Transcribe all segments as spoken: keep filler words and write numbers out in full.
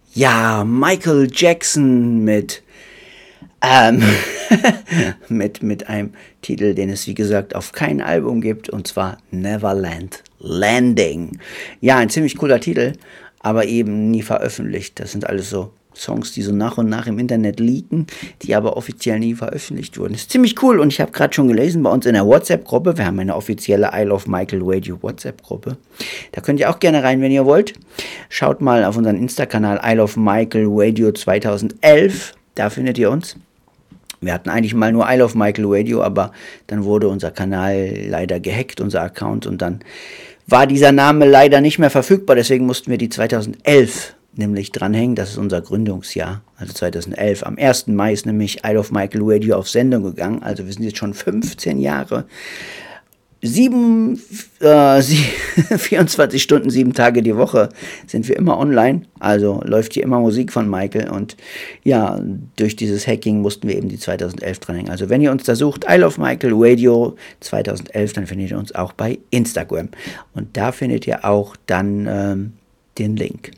Ja, Michael Jackson mit, ähm, mit, mit einem Titel, den es wie gesagt auf keinem Album gibt, und zwar Neverland Landing. Ja, ein ziemlich cooler Titel, aber eben nie veröffentlicht. Das sind alles so Songs, die so nach und nach im Internet leaken, die aber offiziell nie veröffentlicht wurden. Das ist ziemlich cool, und ich habe gerade schon gelesen bei uns in der WhatsApp-Gruppe, wir haben eine offizielle I Love Michael Radio WhatsApp-Gruppe, da könnt ihr auch gerne rein, wenn ihr wollt. Schaut mal auf unseren Insta-Kanal I Love Michael Radio zweitausendelf, da findet ihr uns. Wir hatten eigentlich mal nur I Love Michael Radio, aber dann wurde unser Kanal leider gehackt, unser Account, und dann war dieser Name leider nicht mehr verfügbar, deswegen mussten wir die zweitausendelf nämlich dranhängen. Das ist unser Gründungsjahr, also zweitausendelf. Am ersten Mai ist nämlich I Love Michael Radio auf Sendung gegangen, also wir sind jetzt schon fünfzehn Jahre, sieben, äh, vierundzwanzig Stunden, sieben Tage die Woche sind wir immer online, also läuft hier immer Musik von Michael, und ja, durch dieses Hacking mussten wir eben die zweitausendelf dranhängen. Also wenn ihr uns da sucht, I Love Michael Radio zweitausendelf, dann findet ihr uns auch bei Instagram, und da findet ihr auch dann ähm, den Link.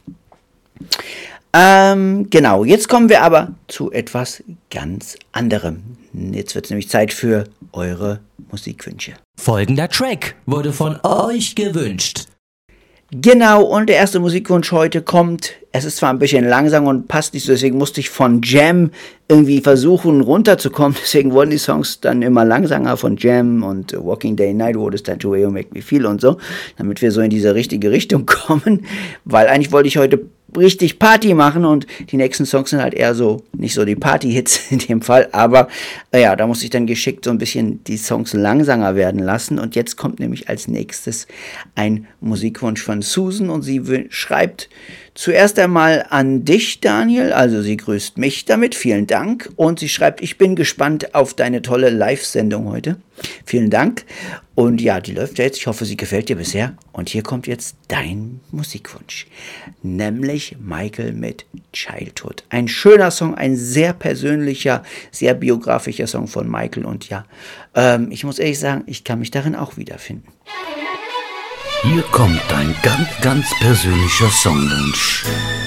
Ähm, genau, jetzt kommen wir aber zu etwas ganz anderem. Jetzt wird es nämlich Zeit für eure Musikwünsche. Folgender Track wurde von euch gewünscht. Genau, und der erste Musikwunsch heute kommt, es ist zwar ein bisschen langsam und passt nicht so, deswegen musste ich von Jam irgendwie versuchen runterzukommen, deswegen wurden die Songs dann immer langsamer von Jam und Walking Day and Night, What is Time to Way, Make Me Feel und so, damit wir so in diese richtige Richtung kommen, weil eigentlich wollte ich heute richtig Party machen, und die nächsten Songs sind halt eher so, nicht so die Party-Hits in dem Fall, aber naja, da muss ich dann geschickt so ein bisschen die Songs langsamer werden lassen, und jetzt kommt nämlich als nächstes ein Musikwunsch von Susan, und sie w- schreibt zuerst einmal an dich, Daniel, also sie grüßt mich damit, vielen Dank, und sie schreibt, ich bin gespannt auf deine tolle Live-Sendung heute, vielen Dank, und ja, die läuft ja jetzt, ich hoffe, sie gefällt dir bisher, und hier kommt jetzt dein Musikwunsch, nämlich Michael mit Childhood, ein schöner Song, ein sehr persönlicher, sehr biografischer Song von Michael, und ja, ähm, ich muss ehrlich sagen, ich kann mich darin auch wiederfinden. Hier kommt ein ganz, ganz persönlicher Songwunsch.